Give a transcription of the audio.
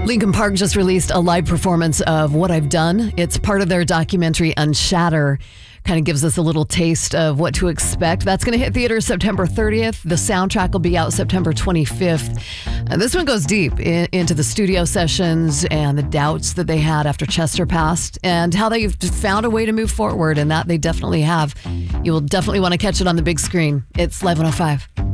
Linkin Park just released a live performance of What I've Done. It's part of their documentary Unshatter. Kind of gives us a little taste of what to expect. That's going to hit theaters September 30th. The soundtrack will be out September 25th. And this one goes deep into the studio sessions and the doubts that they had after Chester passed and how they've found a way to move forward, and that they definitely have. You will definitely want to catch it on the big screen. It's Live 105.